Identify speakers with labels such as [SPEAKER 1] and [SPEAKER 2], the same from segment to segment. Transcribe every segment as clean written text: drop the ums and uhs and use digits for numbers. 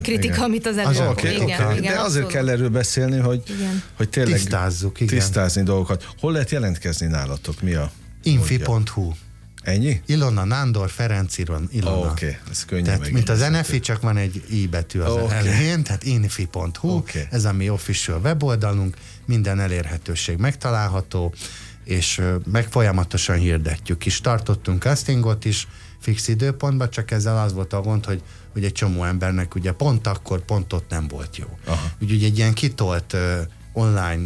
[SPEAKER 1] kritika, amit az előbb.
[SPEAKER 2] Igen, de azért kell erről beszélni, hogy tényleg tisztázni dolgokat. Hol lehet jelentkezni nálatok? Mi a
[SPEAKER 3] Infi.hu.
[SPEAKER 2] Ennyi?
[SPEAKER 3] Ilona Nándor, Ferenc Ilona.
[SPEAKER 2] Oké, ez könnyen
[SPEAKER 3] tehát, mint az NFI, csak van egy i betű az elején, tehát infi.hu, ez a mi official weboldalunk, minden elérhetőség megtalálható, és meg folyamatosan hirdetjük is. Tartottunk castingot is fix időpontban, csak ezzel az volt a gond, hogy egy csomó embernek ugye pont akkor, pont ott nem volt jó. Úgyhogy egy ilyen kitolt online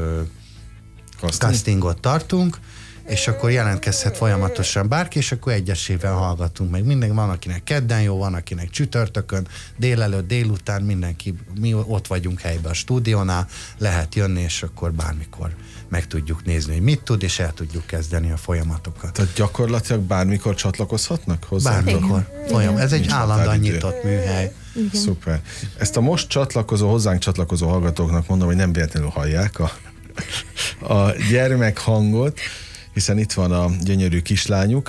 [SPEAKER 3] castingot tartunk, és akkor jelentkezhet folyamatosan bárki, és akkor egyesével hallgatunk meg. Minden van, akinek kedden jó, van, akinek csütörtökön, délelőtt, délután, mindenki, mi ott vagyunk helyben a stúdiónál, lehet jönni, és akkor bármikor meg tudjuk nézni, hogy mit tud, és el tudjuk kezdeni a folyamatokat.
[SPEAKER 2] Tehát gyakorlatilag bármikor csatlakozhatnak hozzá?
[SPEAKER 3] Bármikor. Ez egy állandóan nyitott műhely.
[SPEAKER 1] Igen.
[SPEAKER 2] Szuper. Ezt a most hozzánk csatlakozó hallgatóknak mondom, hogy nem véletlenül hallják a gyermekhangot, hiszen itt van a gyönyörű kislányuk,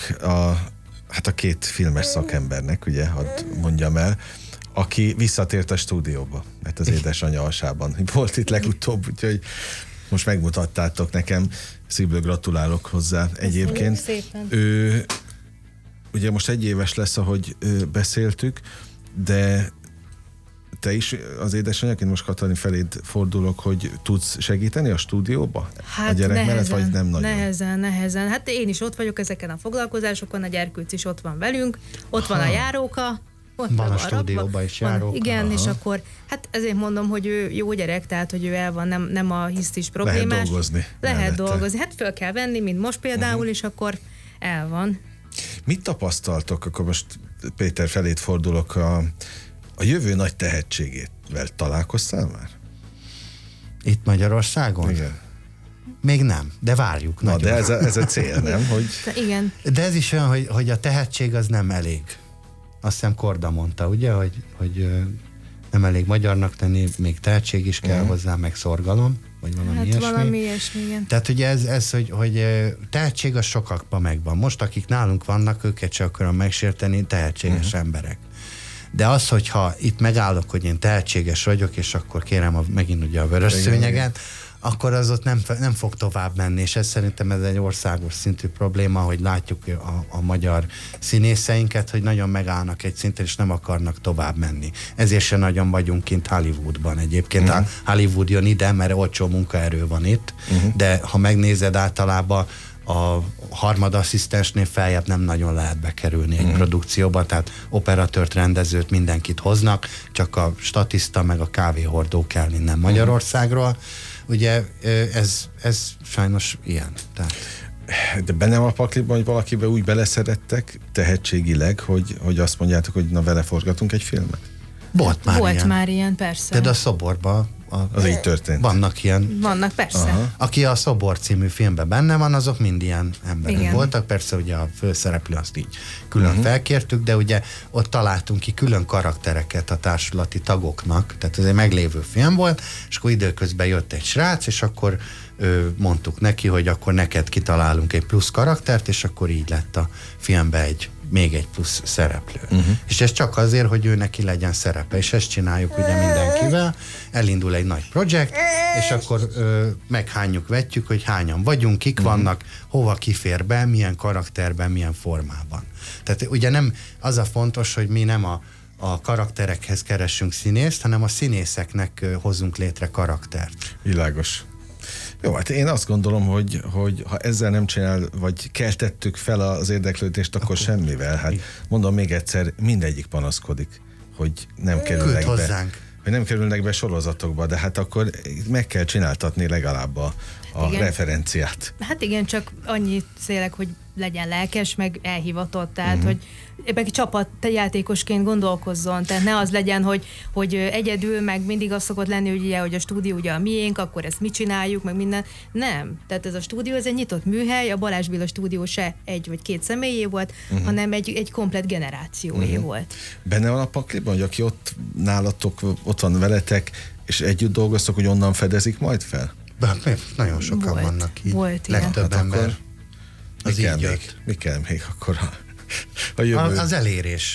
[SPEAKER 2] a két filmes szakembernek, ugye, hadd mondjam el, aki visszatért a stúdióba, mert az édesanyja alsában volt itt legutóbb, úgyhogy most megmutattátok nekem, szívből gratulálok hozzá egyébként. Ő ugye most 1 éves lesz, ahogy beszéltük, de te is az édesanyjaként most Katalin feléd fordulok, hogy tudsz segíteni a stúdióba?
[SPEAKER 1] Hát
[SPEAKER 2] a gyerek mellett, vagy nem nagyon?
[SPEAKER 1] Nehezen. Hát én is ott vagyok ezeken a foglalkozásokon, a Gyerkőc is ott van velünk, ott van a járóka. Ott
[SPEAKER 3] van a stúdióban is járóka.
[SPEAKER 1] Igen, és akkor, hát ezért mondom, hogy ő jó gyerek, tehát, hogy ő el van, nem a hisztis problémás.
[SPEAKER 2] Lehet dolgozni.
[SPEAKER 1] Lehet dolgozni. Hát föl kell venni, mint most például, és akkor el van.
[SPEAKER 2] Mit tapasztaltok, akkor most Péter felét fordulok, a jövő nagy tehetségével találkoztál már?
[SPEAKER 3] Itt Magyarországon?
[SPEAKER 2] Igen.
[SPEAKER 3] Még nem, de várjuk.
[SPEAKER 2] Na, de ez a cél, nem? Hogy...
[SPEAKER 1] Igen.
[SPEAKER 3] De ez is olyan, hogy a tehetség az nem elég. Azt hiszem Korda mondta, ugye, hogy nem elég magyarnak tenni, még tehetség is kell hozzá, meg szorgalom, vagy valami ilyesmi.
[SPEAKER 1] Valami ilyesmi, igen.
[SPEAKER 3] Tehát ugye ez hogy tehetség az sokakban megvan. Most akik nálunk vannak, őket sem akarom megsérteni, tehetséges emberek. De az, hogyha itt megállok, hogy én tehetséges vagyok, és akkor kérem megint ugye a vörös szőnyeget, akkor az ott nem fog tovább menni, és ez szerintem ez egy országos szintű probléma, hogy látjuk a magyar színészeinket, hogy nagyon megállnak egy szinten, és nem akarnak tovább menni. Ezért se nagyon vagyunk kint Hollywoodban egyébként. Hollywood jön ide, mert olcsó munkaerő van itt, de ha megnézed általában a harmadasszisztensnél feljebb nem nagyon lehet bekerülni egy produkcióba, tehát operatőrt, rendezőt, mindenkit hoznak, csak a statiszta meg a kávéhordó kell innen Magyarországról. Ugye ez sajnos ilyen. Tehát.
[SPEAKER 2] De benne van a pakliban, hogy valakibe úgy beleszerettek tehetségileg, hogy azt mondjátok, hogy na vele forgatunk egy filmet?
[SPEAKER 1] Volt már ilyen, persze.
[SPEAKER 3] De a Szoborban
[SPEAKER 2] az így történt.
[SPEAKER 3] Vannak ilyen.
[SPEAKER 1] Vannak, persze.
[SPEAKER 3] Aki a Szobor című filmben benne van, azok mind ilyen emberek voltak. Persze ugye a főszereplő azt így külön felkértük, de ugye ott találtunk ki külön karaktereket a társulati tagoknak, tehát ez egy meglévő film volt, és akkor időközben jött egy srác, és akkor mondtuk neki, hogy akkor neked kitalálunk egy plusz karaktert, és akkor így lett a filmben még egy plusz szereplő. És ez csak azért, hogy ő neki legyen szerepe, és ezt csináljuk ugye mindenkivel, elindul egy nagy projekt, és akkor meghányjuk, vetjük, hogy hányan vagyunk, kik vannak, hova kifér be, milyen karakterben, milyen formában. Tehát ugye nem az a fontos, hogy mi nem a karakterekhez keressünk színészt, hanem a színészeknek hozunk létre karaktert.
[SPEAKER 2] Világos. Jó, hát én azt gondolom, hogy ha ezzel nem csinál, vagy keltettük fel az érdeklődést, akkor semmivel. Hát mondom még egyszer, mindegyik panaszkodik, hogy nem kerülnek be. Hogy nem kerülnek be sorozatokba, de hát akkor meg kell csináltatni legalább a referenciát.
[SPEAKER 1] Hát igen, csak annyit szélek, hogy legyen lelkes, meg elhivatott, tehát hogy meg csapatjátékosként gondolkozzon, tehát ne az legyen, hogy egyedül, meg mindig az szokott lenni, hogy, ugye, hogy a stúdió ugye a miénk, akkor ezt mit csináljuk, meg minden. Nem. Tehát ez a stúdió, ez egy nyitott műhely, a Balázs Béla stúdió se 1 vagy 2 személyé volt, hanem egy komplett generációé volt. Benne
[SPEAKER 2] van a pakliban, hogy aki ott nálatok, ott van veletek, és együtt dolgoztok, hogy onnan fedezik majd fel?
[SPEAKER 3] Nagyon sokan vannak így.
[SPEAKER 1] Volt
[SPEAKER 3] legtöbb ember.
[SPEAKER 2] Mi kell még akkor a jövő?
[SPEAKER 3] Az elérés.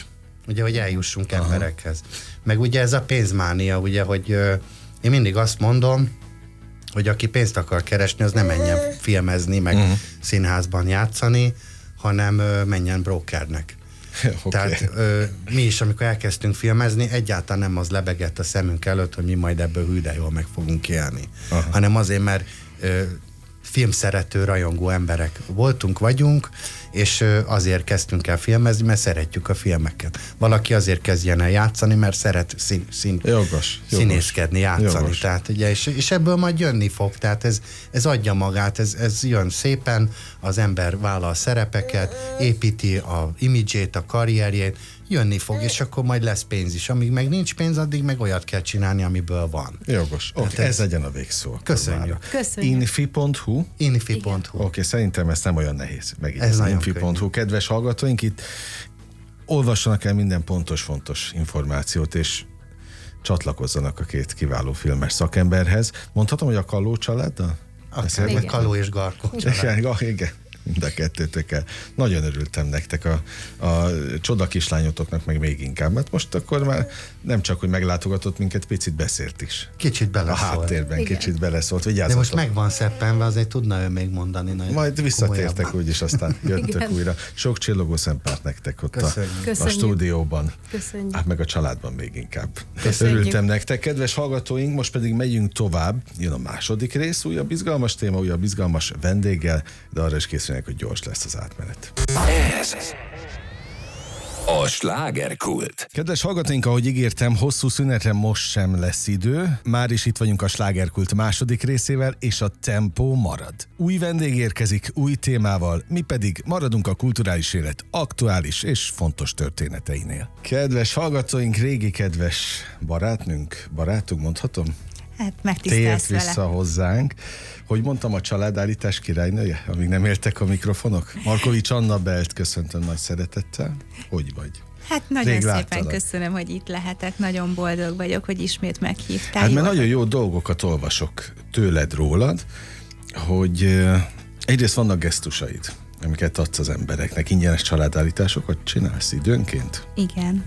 [SPEAKER 3] ugye, hogy eljussunk emberekhez. Meg ugye ez a pénzmánia, ugye, hogy én mindig azt mondom, hogy aki pénzt akar keresni, az nem menjen filmezni, meg színházban játszani, hanem menjen brokernek.
[SPEAKER 2] Okay.
[SPEAKER 3] Tehát mi is, amikor elkezdtünk filmezni, egyáltalán nem az lebegett a szemünk előtt, hogy mi majd ebből hű de jól meg fogunk élni. Hanem azért, mert filmszerető, rajongó emberek vagyunk, és azért kezdtünk el filmezni, mert szeretjük a filmeket. Valaki azért kezdjen el játszani, mert szeret színészkedni, játszani. Jogos. Tehát, ugye, és ebből majd jönni fog. Tehát ez adja magát, ez jön szépen, az ember vállal szerepeket, építi a imidzsét, a karrierjét, jönni fog, és akkor majd lesz pénz is. Amíg meg nincs pénz, addig meg olyat kell csinálni, amiből van.
[SPEAKER 2] Jogos. Okay, ez legyen a végszó.
[SPEAKER 3] Köszönjük.
[SPEAKER 2] Infi.hu?
[SPEAKER 3] Infi.hu.
[SPEAKER 2] Oké, szerintem ez nem olyan nehéz.
[SPEAKER 3] Ez
[SPEAKER 2] Infi.hu. Kedves hallgatóink, itt olvassanak el minden fontos információt, és csatlakozzanak a két kiváló filmes szakemberhez. Mondhatom, hogy a Kalló családdal?
[SPEAKER 3] Vagy Kalló és Garkó család.
[SPEAKER 2] Igen. Mind a kettőtökkel. Nagyon örültem nektek, a csoda kislányotoknak meg még inkább. Mert most akkor már nem csak, hogy meglátogatott minket, picit beszélt is.
[SPEAKER 3] Kicsit beleszólt.
[SPEAKER 2] A háttérben igen. Kicsit beleszólt.
[SPEAKER 3] Vigyázzatok. De most meg van szeppenve, azért tudna ő még mondani.
[SPEAKER 2] Majd visszatértek úgyis, aztán jöttek újra. Sok csillogó szempárt nektek ott a stúdióban.
[SPEAKER 1] Köszönjük.
[SPEAKER 2] Hát meg a családban még inkább.
[SPEAKER 1] Köszönjük.
[SPEAKER 2] Örültem nektek. Kedves hallgatóink, most pedig megyünk tovább. Jön a második rész, újabb izgalmas téma, újabb izgalmas vendéggel, de arra is készülnek, hogy gyors lesz az átmenet.
[SPEAKER 4] Ez a slágerkult.
[SPEAKER 2] Kedves hallgatóink, ahogy ígértem, hosszú szünetre most sem lesz idő. Már is itt vagyunk a slágerkult második részével, és a tempó marad. Új vendég érkezik, új témával, mi pedig maradunk a kulturális élet aktuális és fontos történeteinél. Kedves hallgatóink, régi kedves barátunk mondhatom?
[SPEAKER 5] Hát megtisztelsz
[SPEAKER 2] tért vissza hozzánk. Hogy mondtam, a családállítás királynője, amíg nem éltek a mikrofonok? Markovics Anna Belt, köszöntöm nagy szeretettel. Hogy vagy?
[SPEAKER 5] Hát nagyon szépen köszönöm, hogy itt lehetek. Nagyon boldog vagyok, hogy ismét meghívtál.
[SPEAKER 2] Hát mert nagyon jó dolgokat olvasok tőled, rólad, hogy egyrészt vannak gesztusaid, amiket adsz az embereknek. Ingyenes családállításokat csinálsz időnként?
[SPEAKER 5] Igen.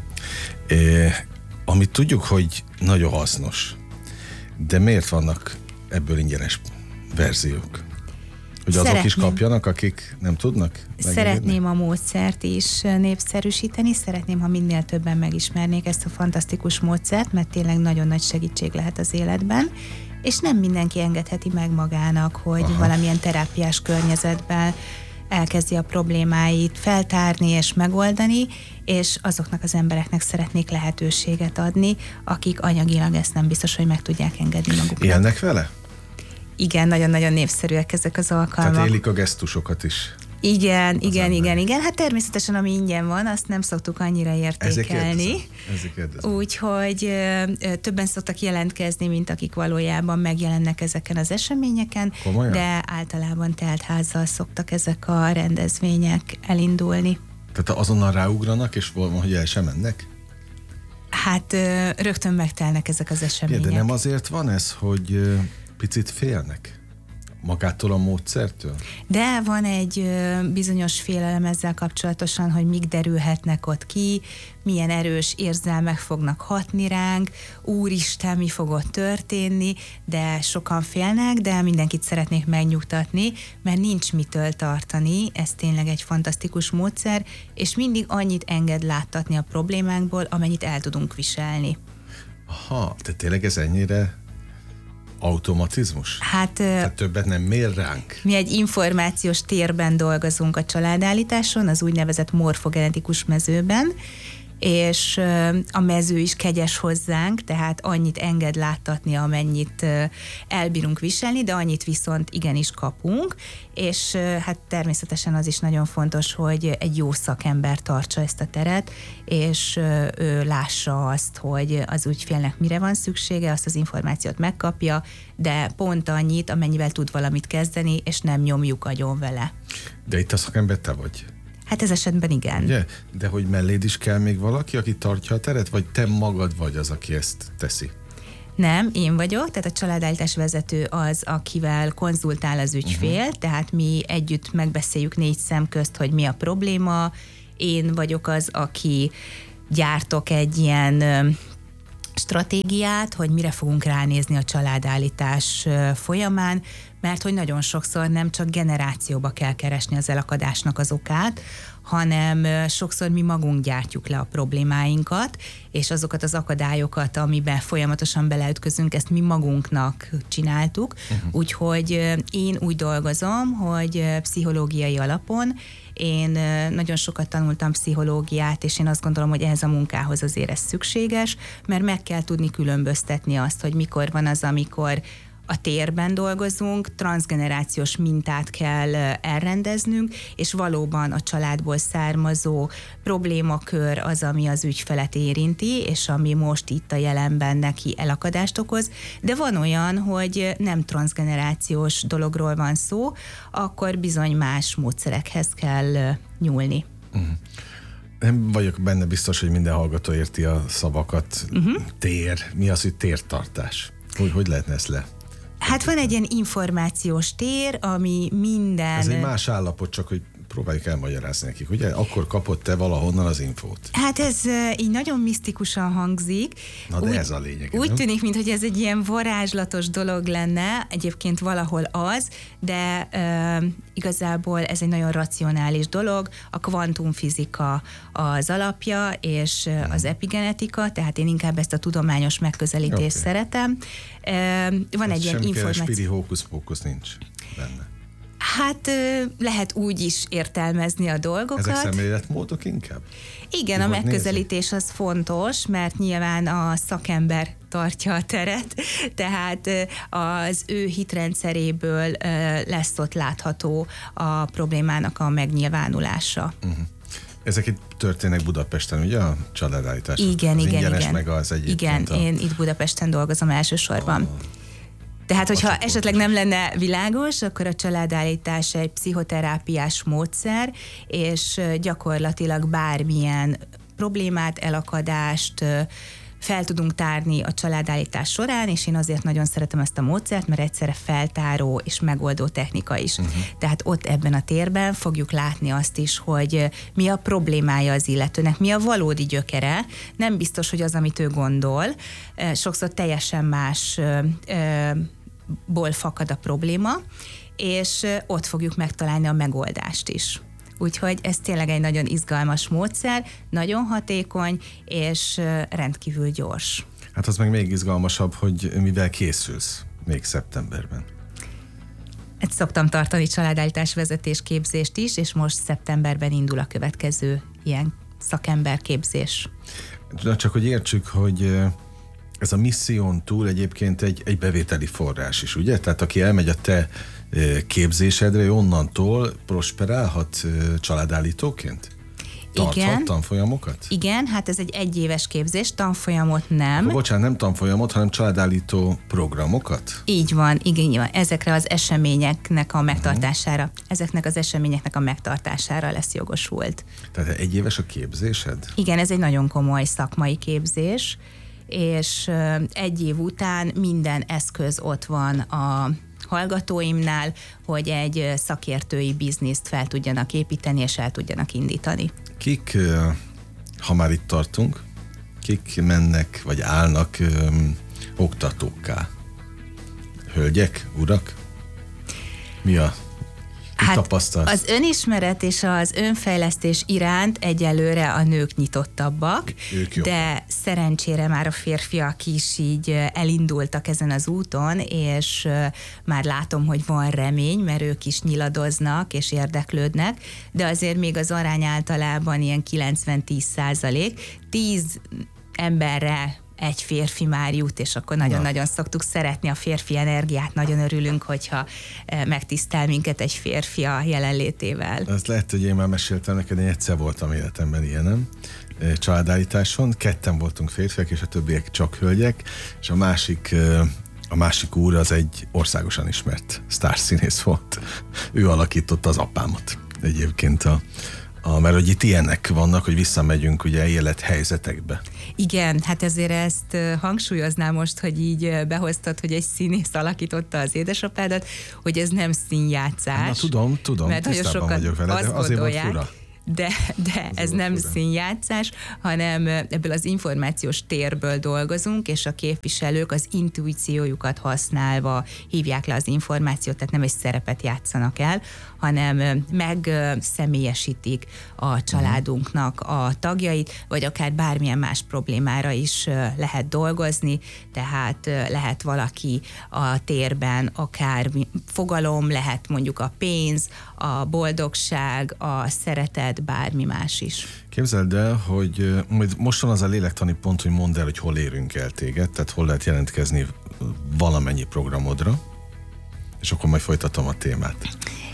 [SPEAKER 2] Amit tudjuk, hogy nagyon hasznos. De miért vannak ebből ingyenes verziók? Hogy azok is kapjanak, akik nem tudnak?
[SPEAKER 5] Szeretném a módszert is népszerűsíteni, szeretném, ha minél többen megismernék ezt a fantasztikus módszert, mert tényleg nagyon nagy segítség lehet az életben, és nem mindenki engedheti meg magának, hogy valamilyen terápiás környezetben elkezdi a problémáit feltárni és megoldani, és azoknak az embereknek szeretnék lehetőséget adni, akik anyagilag ezt nem biztos, hogy meg tudják engedni maguknak.
[SPEAKER 2] Élnek vele?
[SPEAKER 5] Igen, nagyon-nagyon népszerűek ezek az alkalmak.
[SPEAKER 2] Tehát élik a gesztusokat is.
[SPEAKER 5] Igen. Hát természetesen, ami ingyen van, azt nem szoktuk annyira értékelni.
[SPEAKER 2] Ezért kérdezem.
[SPEAKER 5] Úgyhogy többen szoktak jelentkezni, mint akik valójában megjelennek ezeken az eseményeken,
[SPEAKER 2] komolyan?
[SPEAKER 5] De általában teltházzal szoktak ezek a rendezvények elindulni.
[SPEAKER 2] Tehát azonnal ráugranak, és hogy el sem mennek?
[SPEAKER 5] Hát rögtön megtelnek ezek az események.
[SPEAKER 2] De nem azért van ez, hogy picit félnek magától a módszertől?
[SPEAKER 5] De van egy bizonyos félelem ezzel kapcsolatosan, hogy mik derülhetnek ott ki, milyen erős érzelmek fognak hatni ránk, úristen, mi fog ott történni, de sokan félnek, de mindenkit szeretnék megnyugtatni, mert nincs mitől tartani, ez tényleg egy fantasztikus módszer, és mindig annyit enged láttatni a problémánkból, amennyit el tudunk viselni.
[SPEAKER 2] Aha, de tényleg ez ennyire automatizmus?
[SPEAKER 5] Hát
[SPEAKER 2] többet nem mér ránk?
[SPEAKER 5] Mi egy információs térben dolgozunk a családállításon, az úgynevezett morfogenetikus mezőben, és a mező is kegyes hozzánk, tehát annyit enged láttatni, amennyit elbírunk viselni, de annyit viszont igenis kapunk, és hát természetesen az is nagyon fontos, hogy egy jó szakember tartsa ezt a teret, és ő lássa azt, hogy az ügyfélnek mire van szüksége, azt az információt megkapja, de pont annyit, amennyivel tud valamit kezdeni, és nem nyomjuk agyon vele.
[SPEAKER 2] De itt a szakember te vagy?
[SPEAKER 5] Hát ez esetben igen.
[SPEAKER 2] Ugye? De hogy melléd is kell még valaki, aki tartja a teret, vagy te magad vagy az, aki ezt teszi?
[SPEAKER 5] Nem, én vagyok, tehát a családállítás vezető az, akivel konzultál az ügyfél, tehát mi együtt megbeszéljük 4 szem közt, hogy mi a probléma, én vagyok az, aki gyártok egy ilyen stratégiát, hogy mire fogunk ránézni a családállítás folyamán, mert hogy nagyon sokszor nem csak generációba kell keresni az elakadásnak az okát, hanem sokszor mi magunk gyártjuk le a problémáinkat, és azokat az akadályokat, amiben folyamatosan beleütközünk, ezt mi magunknak csináltuk. Úgyhogy én úgy dolgozom, hogy pszichológiai alapon én nagyon sokat tanultam pszichológiát, és én azt gondolom, hogy ehhez a munkához azért ez szükséges, mert meg kell tudni különböztetni azt, hogy mikor van az, amikor a térben dolgozunk, transzgenerációs mintát kell elrendeznünk, és valóban a családból származó problémakör az, ami az ügyfelet érinti, és ami most itt a jelenben neki elakadást okoz, de van olyan, hogy nem transzgenerációs dologról van szó, akkor bizony más módszerekhez kell nyúlni.
[SPEAKER 2] Nem vagyok benne biztos, hogy minden hallgató érti a szavakat. Tér, mi az, hogy tértartás? Hogy lehetne ezt le?
[SPEAKER 5] Hát van egy ilyen információs tér, ami minden...
[SPEAKER 2] Ez egy más állapot, csak hogy próbáljuk elmagyarázni nekik, ugye? Akkor kapott te valahonnan az infót.
[SPEAKER 5] Hát ez így nagyon misztikusan hangzik.
[SPEAKER 2] Na de ez a lényeg.
[SPEAKER 5] Úgy tűnik, mintha ez egy ilyen varázslatos dolog lenne, egyébként valahol az, de igazából ez egy nagyon racionális dolog. A kvantumfizika az alapja, és az epigenetika, tehát én inkább ezt a tudományos megközelítést szeretem. Van egy ilyen információ.
[SPEAKER 2] Semmiféle hókusz-pókusz nincs benne.
[SPEAKER 5] Hát lehet úgy is értelmezni a dolgokat.
[SPEAKER 2] Ezek szemléletmódok inkább?
[SPEAKER 5] Igen, a megközelítés az fontos, mert nyilván a szakember tartja a teret, tehát az ő hitrendszeréből lesz ott látható a problémának a megnyilvánulása.
[SPEAKER 2] Ezek itt történnek Budapesten, ugye a családállítás?
[SPEAKER 5] Igen.
[SPEAKER 2] Meg az egyébként.
[SPEAKER 5] Igen, én itt Budapesten dolgozom elsősorban. Tehát, hogyha esetleg nem lenne világos, akkor a családállítás egy pszichoterápiás módszer, és gyakorlatilag bármilyen problémát, elakadást fel tudunk tárni a családállítás során, és én azért nagyon szeretem ezt a módszert, mert egyszerre feltáró és megoldó technika is. Tehát ott ebben a térben fogjuk látni azt is, hogy mi a problémája az illetőnek, mi a valódi gyökere. Nem biztos, hogy az, amit ő gondol. Sokszor teljesen másból fakad a probléma, és ott fogjuk megtalálni a megoldást is. Úgyhogy ez tényleg egy nagyon izgalmas módszer, nagyon hatékony, és rendkívül gyors.
[SPEAKER 2] Hát az meg még izgalmasabb, hogy mivel készülsz még szeptemberben.
[SPEAKER 5] Hát szoktam tartani családállítás vezetésképzést is, és most szeptemberben indul a következő ilyen szakemberképzés.
[SPEAKER 2] Csak hogy értsük, hogy ez a misszión túl egyébként egy bevételi forrás is, ugye? Tehát aki elmegy a te képzésedre, onnantól prosperálhat családállítóként? Tarthat tanfolyamokat?
[SPEAKER 5] Igen, hát ez egy egyéves képzés, tanfolyamot nem.
[SPEAKER 2] Akkor, bocsánat, nem tanfolyamot, hanem családállító programokat?
[SPEAKER 5] Így van, igen. Ezekre az eseményeknek a megtartására, ezeknek az eseményeknek a megtartására lesz jogosult.
[SPEAKER 2] Tehát egyéves a képzésed?
[SPEAKER 5] Igen, ez egy nagyon komoly szakmai képzés, és egy év után minden eszköz ott van a hallgatóimnál, hogy egy szakértői bizniszt fel tudjanak építeni, és el tudjanak indítani.
[SPEAKER 2] Kik, ha már itt tartunk, kik mennek, vagy állnak oktatókká? Hölgyek, urak? Mi a tapasztalat?
[SPEAKER 5] Az önismeret és az önfejlesztés iránt egyelőre a nők nyitottabbak, de szerencsére már a férfiak is így elindultak ezen az úton, és már látom, hogy van remény, mert ők is nyiladoznak és érdeklődnek, de azért még az arány általában ilyen 90-10%, 10 emberre egy férfi már jut, és akkor nagyon-nagyon szoktuk szeretni a férfi energiát, nagyon örülünk, hogyha megtisztel minket egy férfi a jelenlétével.
[SPEAKER 2] Ez lehet, hogy én már meséltem neked, én egyszer voltam életemben ilyenem, családállításon, ketten voltunk férfiak, és a többiek csak hölgyek, és a másik úr az egy országosan ismert sztárszínész volt. Ő alakította az apámat egyébként mert hogy itt ilyenek vannak, hogy visszamegyünk ugye élethelyzetekbe.
[SPEAKER 5] Igen, hát ezért ezt hangsúlyoznám most, hogy így behoztad, hogy egy színész alakította az édesapádat, hogy ez nem színjátszás.
[SPEAKER 2] Na tudom,
[SPEAKER 5] mert nagyon sokan
[SPEAKER 2] vagyok vele,
[SPEAKER 5] azt
[SPEAKER 2] de azért
[SPEAKER 5] gondolják,
[SPEAKER 2] volt fura.
[SPEAKER 5] de ez nem színjátszás, hanem ebből az információs térből dolgozunk, és a képviselők az intuíciójukat használva hívják le az információt, tehát nem egy szerepet játszanak el, hanem megszemélyesítik a családunknak a tagjait, vagy akár bármilyen más problémára is lehet dolgozni, tehát lehet valaki a térben akár fogalom, lehet mondjuk a pénz, a boldogság, a szeretet, bármi más is.
[SPEAKER 2] Képzeld el, hogy most van az a lélektani pont, hogy mondd el, hogy hol érünk el téged, tehát hol lehet jelentkezni valamennyi programodra, és akkor majd folytatom a témát.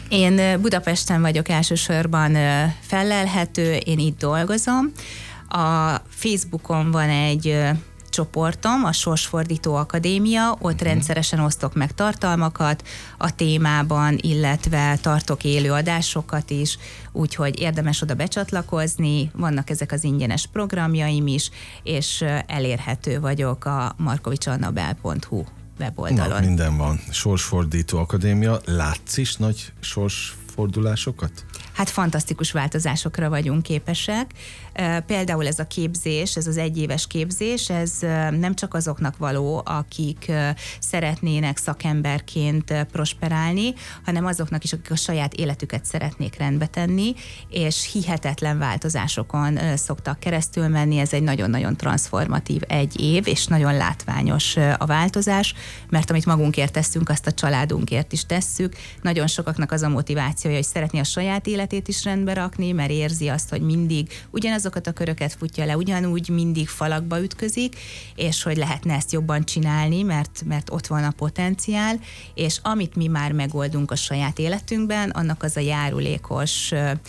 [SPEAKER 5] Én Budapesten vagyok elsősorban fellelhető, én itt dolgozom. A Facebookon van egy csoportom, a Sorsfordító Akadémia, ott rendszeresen osztok meg tartalmakat a témában, illetve tartok élő adásokat is, úgyhogy érdemes oda becsatlakozni, vannak ezek az ingyenes programjaim is, és elérhető vagyok a markovicsannabel.hu weboldalon.
[SPEAKER 2] Na, minden van. Sorsfordító Akadémia. Látsz is nagy sorsfordulásokat?
[SPEAKER 5] Hát fantasztikus változásokra vagyunk képesek. Például ez a képzés, ez az egyéves képzés, ez nem csak azoknak való, akik szeretnének szakemberként prosperálni, hanem azoknak is, akik a saját életüket szeretnék rendbe tenni, és hihetetlen változásokon szoktak keresztül menni. Ez egy nagyon-nagyon transformatív egy év, és nagyon látványos a változás, mert amit magunkért tesszünk, azt a családunkért is tesszük. Nagyon sokaknak az a motivációja, hogy szeretné a saját életét is rendbe rakni, mert érzi azt, hogy mindig ugyanazokat a köröket futja le, ugyanúgy mindig falakba ütközik, és hogy lehetne ezt jobban csinálni, mert ott van a potenciál, és amit mi már megoldunk a saját életünkben, annak az a járulékos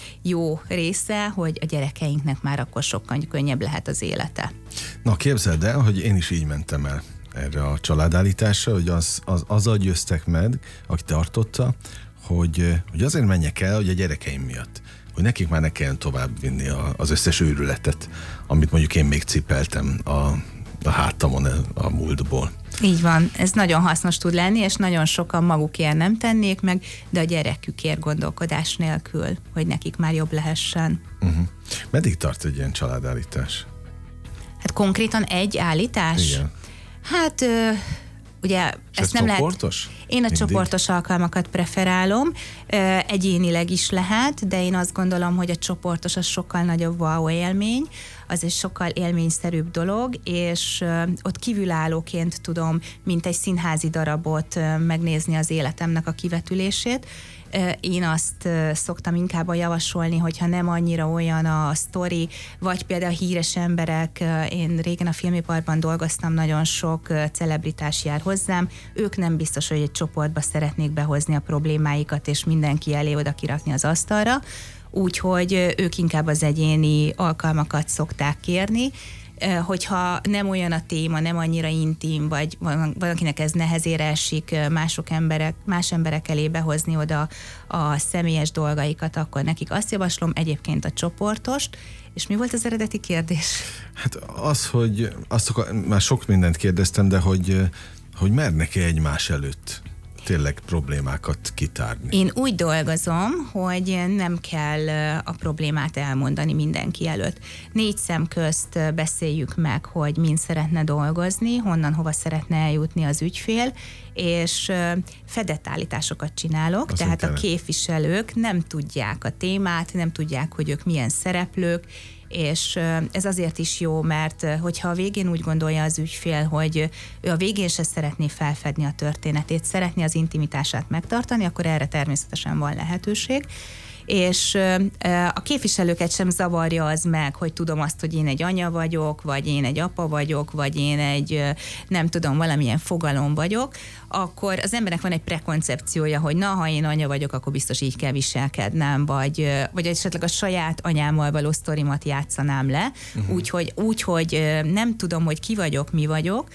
[SPEAKER 5] jó része, hogy a gyerekeinknek már akkor sokkal könnyebb lehet az élete.
[SPEAKER 2] Na, képzeld el, hogy én is így mentem el erre a családállításra, hogy azzal győztek meg, aki tartotta, hogy azért menjek el, hogy a gyerekeim miatt, hogy nekik már ne kelljen tovább vinni az összes őrületet, amit mondjuk én még cipeltem a hátamon a múltból.
[SPEAKER 5] Így van, ez nagyon hasznos tud lenni, és nagyon sokan magukért nem tennék meg, de a gyerekükért gondolkodás nélkül, hogy nekik már jobb lehessen.
[SPEAKER 2] Meddig tart egy ilyen családállítás?
[SPEAKER 5] Hát konkrétan egy állítás?
[SPEAKER 2] Igen.
[SPEAKER 5] Hát ugye ezt nem
[SPEAKER 2] csoportos?
[SPEAKER 5] Lehet. Én a csoportos alkalmakat preferálom, egyénileg is lehet, de én azt gondolom, hogy a csoportos az sokkal nagyobb wow élmény, az egy sokkal élményszerűbb dolog, és ott kívülállóként tudom, mint egy színházi darabot megnézni az életemnek a kivetülését. Én azt szoktam inkább javasolni, hogyha nem annyira olyan a sztori, vagy például híres emberek, én régen a filmiparban dolgoztam, nagyon sok celebritás jár hozzám, ők nem biztos, hogy egy csoportba szeretnék behozni a problémáikat, és mindenki elé oda kirakni az asztalra, úgyhogy ők inkább az egyéni alkalmakat szokták kérni, hogyha nem olyan a téma, nem annyira intim, vagy valakinek ez nehezére esik más emberek elé behozni oda a személyes dolgaikat, akkor nekik azt javaslom, egyébként a csoportost. És mi volt az eredeti kérdés?
[SPEAKER 2] Hát az, hogy már sok mindent kérdeztem, de hogy mernek-e egymás előtt tényleg problémákat kitárni?
[SPEAKER 5] Én úgy dolgozom, hogy nem kell a problémát elmondani mindenki előtt. 4 szem közt beszéljük meg, hogy min szeretne dolgozni, honnan, hova szeretne eljutni az ügyfél, és fedett állításokat csinálok,
[SPEAKER 2] az
[SPEAKER 5] tehát
[SPEAKER 2] internet.
[SPEAKER 5] A képviselők nem tudják a témát, nem tudják, hogy ők milyen szereplők, és ez azért is jó, mert hogyha a végén úgy gondolja az ügyfél, hogy ő a végén se szeretné felfedni a történetét, szeretné az intimitását megtartani, akkor erre természetesen van lehetőség. És a képviselőket sem zavarja az meg, hogy tudom azt, hogy én egy anya vagyok, vagy én egy apa vagyok, vagy én egy, nem tudom, valamilyen fogalom vagyok, akkor az embernek van egy prekoncepciója, hogy na, ha én anya vagyok, akkor biztos így kell viselkednem, vagy esetleg a saját anyámmal való sztorimat játszanám le, úgyhogy nem tudom, hogy ki vagyok, mi vagyok,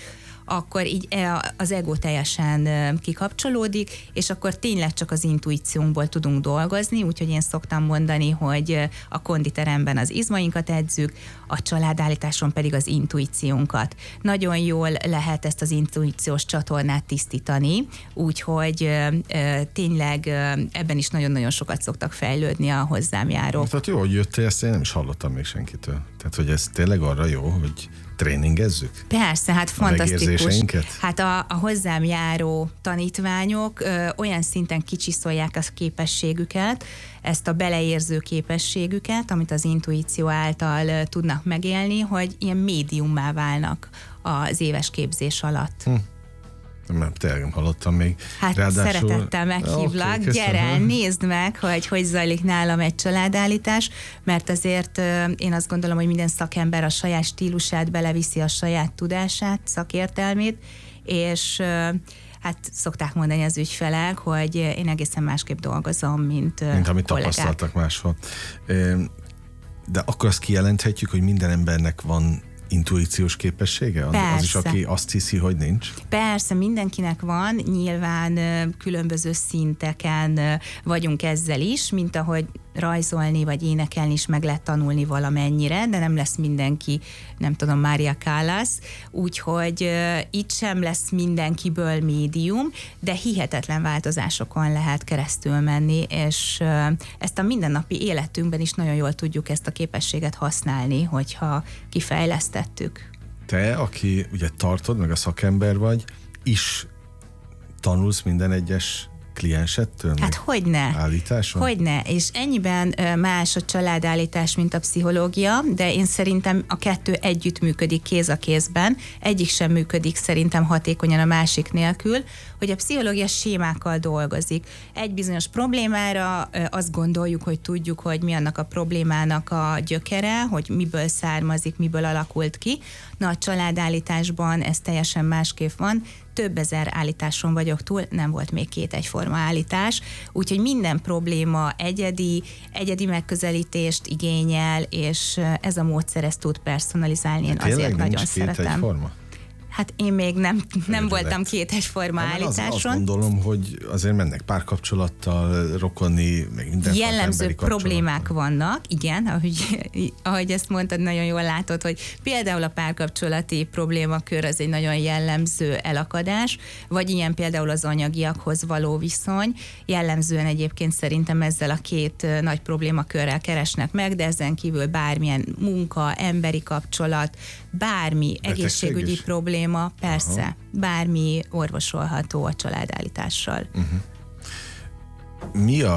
[SPEAKER 5] akkor így az ego teljesen kikapcsolódik, és akkor tényleg csak az intuíciónkból tudunk dolgozni, úgyhogy én szoktam mondani, hogy a konditeremben az izmainkat edzük, a családállításon pedig az intuíciónkat. Nagyon jól lehet ezt az intuíciós csatornát tisztítani, úgyhogy tényleg ebben is nagyon-nagyon sokat szoktak fejlődni a hozzám járók.
[SPEAKER 2] Tehát jó, hogy jöttél, ezt én nem is hallottam még senkitől. Tehát, hogy ez tényleg arra jó, hogy tréningezzük?
[SPEAKER 5] Persze, hát fantasztikus. Hát a hozzám járó tanítványok olyan szinten kicsiszolják a képességüket, ezt a beleérző képességüket, amit az intuíció által tudnak megélni, hogy ilyen médiummá válnak az éves képzés alatt.
[SPEAKER 2] Nem, tényleg nem hallottam még.
[SPEAKER 5] Hát ráadásul... szeretettel meghívlak, gyere, nézd meg, hogy zajlik nálam egy családállítás, mert azért én azt gondolom, hogy minden szakember a saját stílusát beleviszi, a saját tudását, szakértelmét, és hát szokták mondani az ügyfelek, hogy én egészen másképp dolgozom, mint
[SPEAKER 2] amit
[SPEAKER 5] kollégák.
[SPEAKER 2] Tapasztaltak máshol. De akkor azt kijelenthetjük, hogy minden embernek van intuíciós képessége?
[SPEAKER 5] Persze.
[SPEAKER 2] Az is, aki azt hiszi, hogy nincs?
[SPEAKER 5] Persze, mindenkinek van, nyilván különböző szinteken vagyunk ezzel is, mint ahogy rajzolni vagy énekelni is meg lehet tanulni valamennyire, de nem lesz mindenki, nem tudom, Mária Callas, úgyhogy itt sem lesz mindenkiből médium, de hihetetlen változásokon lehet keresztül menni, és ezt a mindennapi életünkben is nagyon jól tudjuk ezt a képességet használni, hogyha kifejlesztettük.
[SPEAKER 2] Te, aki ugye tartod, meg a szakember vagy, is tanulsz minden egyes kliensettől?
[SPEAKER 5] Hát hogyne.
[SPEAKER 2] Állításon?
[SPEAKER 5] Hogyne, és ennyiben más a családállítás, mint a pszichológia, de én szerintem a kettő együtt működik kéz a kézben, egyik sem működik szerintem hatékonyan a másik nélkül, hogy a pszichológia sémákkal dolgozik. Egy bizonyos problémára azt gondoljuk, hogy tudjuk, hogy mi annak a problémának a gyökere, hogy miből származik, miből alakult ki. Na, a családállításban ez teljesen másképp van, több ezer állításon vagyok túl, nem volt még 2 egyforma állítás, úgyhogy minden probléma egyedi megközelítést igényel, és ez a módszer ezt tud personalizálni, én azért nagyon szeretem.
[SPEAKER 2] Egyforma?
[SPEAKER 5] Hát én még nem voltam 2 egyforma állításon.
[SPEAKER 2] Azt gondolom, hogy azért mennek párkapcsolattal, rokonni, meg minden
[SPEAKER 5] jellemző problémák vannak, igen, ahogy ezt mondtad, nagyon jól látod, hogy például a párkapcsolati problémakör az egy nagyon jellemző elakadás, vagy ilyen például az anyagiakhoz való viszony. Jellemzően egyébként szerintem ezzel a 2 nagy problémakörrel keresnek meg, de ezen kívül bármilyen munka, emberi kapcsolat, bármi egészségügyi probléma, persze, aha, bármi orvosolható a családállítással.
[SPEAKER 2] Mi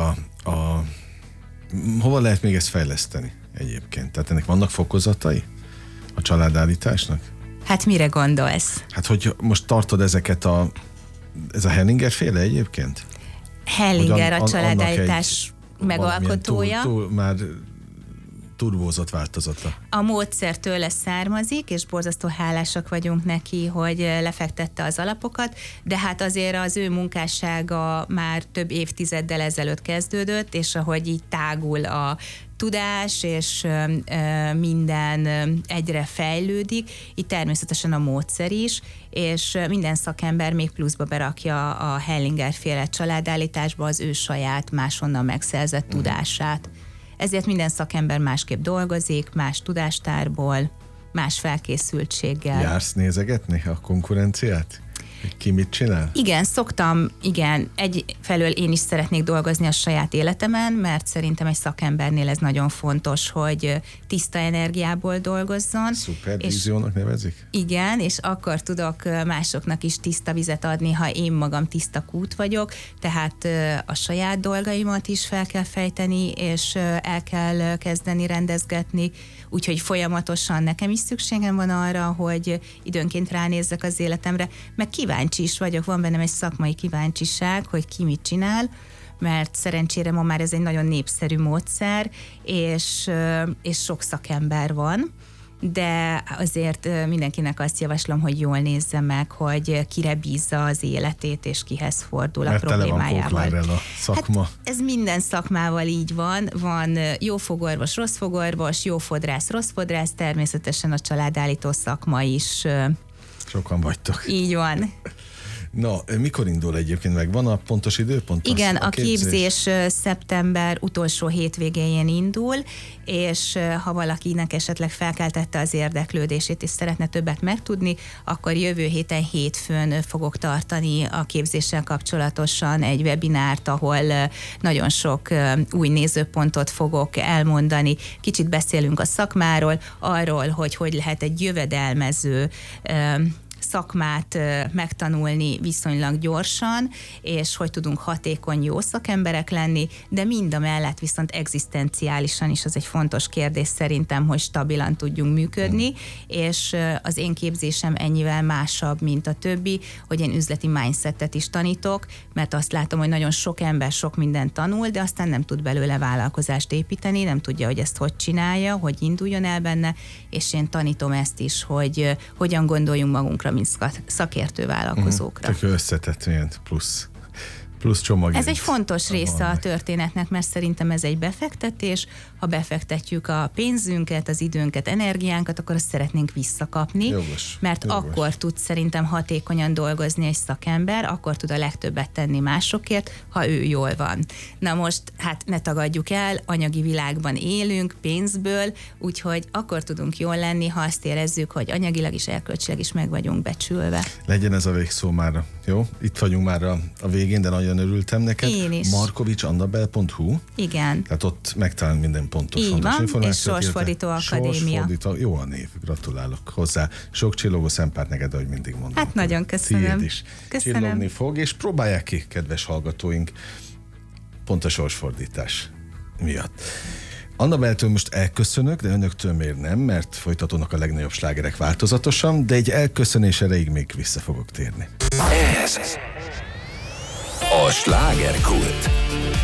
[SPEAKER 2] hova lehet még ezt fejleszteni egyébként? Tehát ennek vannak fokozatai a családállításnak?
[SPEAKER 5] Hát mire gondolsz?
[SPEAKER 2] Hát, hogy most tartod ezeket ez a Hellinger féle egyébként?
[SPEAKER 5] Hellinger a családállítás megalkotója.
[SPEAKER 2] Már turbózott változata.
[SPEAKER 5] A módszer tőle származik, és borzasztó hálásak vagyunk neki, hogy lefektette az alapokat, de hát azért az ő munkássága már több évtizeddel ezelőtt kezdődött, és ahogy így tágul a tudás, és minden egyre fejlődik, így természetesen a módszer is, és minden szakember még pluszba berakja a Hellinger féle családállításba az ő saját, máshonnan megszerzett tudását. Ezért minden szakember másképp dolgozik, más tudástárból, más felkészültséggel.
[SPEAKER 2] Jársz nézegetni a konkurenciát? Ki mit csinál?
[SPEAKER 5] Igen, szoktam, egyfelől én is szeretnék dolgozni a saját életemen, mert szerintem egy szakembernél ez nagyon fontos, hogy tiszta energiából dolgozzon.
[SPEAKER 2] Szupervíziónak nevezik?
[SPEAKER 5] Igen, és akkor tudok másoknak is tiszta vizet adni, ha én magam tiszta kút vagyok, tehát a saját dolgaimat is fel kell fejteni, és el kell kezdeni rendezgetni, úgyhogy folyamatosan nekem is szükségem van arra, hogy időnként ránézzek az életemre, meg kíváncsi is vagyok, van bennem egy szakmai kíváncsiság, hogy ki mit csinál, mert szerencsére ma már ez egy nagyon népszerű módszer, és sok szakember van, de azért mindenkinek azt javaslom, hogy jól nézze meg, hogy kire bízza az életét, és kihez fordul a problémájával.
[SPEAKER 2] Mert tele van a szakma.
[SPEAKER 5] Hát ez minden szakmával így van jó fogorvos, rossz fogorvos, jó fodrász, rossz fodrász, természetesen a családállító szakma is
[SPEAKER 2] Sokan vagytok.
[SPEAKER 5] Így van.
[SPEAKER 2] Na, mikor indul egyébként meg? Van a pontos időpont?
[SPEAKER 5] Igen, a képzés szeptember utolsó hétvégéjén indul, és ha valakinek esetleg felkeltette az érdeklődését, és szeretne többet megtudni, akkor jövő héten hétfőn fogok tartani a képzéssel kapcsolatosan egy webinárt, ahol nagyon sok új nézőpontot fogok elmondani. Kicsit beszélünk a szakmáról, arról, hogy lehet egy jövedelmező szakmát megtanulni viszonylag gyorsan, és hogy tudunk hatékony, jó szakemberek lenni, de mind a mellett viszont egzisztenciálisan is az egy fontos kérdés szerintem, hogy stabilan tudjunk működni, és az én képzésem ennyivel másabb, mint a többi, hogy én üzleti mindsetet is tanítok, mert azt látom, hogy nagyon sok ember sok mindent tanul, de aztán nem tud belőle vállalkozást építeni, nem tudja, hogy ezt hogy csinálja, hogy induljon el benne, és én tanítom ezt is, hogy hogyan gondoljunk magunkra, mint szakértő vállalkozókra.
[SPEAKER 2] Tök összetett, milyen plusz csomag.
[SPEAKER 5] Ez egy fontos része a történetnek, mert szerintem ez egy befektetés. Ha befektetjük a pénzünket, az időnket, energiánkat, akkor azt szeretnénk visszakapni.
[SPEAKER 2] Jogos.
[SPEAKER 5] Akkor tud szerintem hatékonyan dolgozni egy szakember, akkor tud a legtöbbet tenni másokért, ha ő jól van. Na most, hát ne tagadjuk el, anyagi világban élünk, pénzből, úgyhogy akkor tudunk jól lenni, ha azt érezzük, hogy anyagilag is, erkölcsileg is meg vagyunk becsülve.
[SPEAKER 2] Legyen ez a végszó már, jó? Itt vagyunk már a végén, de nagyon örültem neked.
[SPEAKER 5] Én is.
[SPEAKER 2] markovicsannabel.hu.
[SPEAKER 5] Igen.
[SPEAKER 2] Tehát ott megtalál minden pontos
[SPEAKER 5] így
[SPEAKER 2] fontos
[SPEAKER 5] van,
[SPEAKER 2] információt.
[SPEAKER 5] és Sorsfordító Akadémia.
[SPEAKER 2] Jó a név, gratulálok hozzá. Sok csillogó szempárt neked, ahogy mindig mondom.
[SPEAKER 5] Hát nagyon köszönöm.
[SPEAKER 2] Tiéd is.
[SPEAKER 5] Köszönöm.
[SPEAKER 2] Csillogni fog, és próbálják ki, kedves hallgatóink, pont a sorsfordítás miatt. Annabeltől most elköszönök, de önöktől miért nem, mert folytatódnak a legnagyobb slágerek változatosan, de egy elköszönés erejéig még vissza fogok térni.
[SPEAKER 4] Ez a Slágerkult.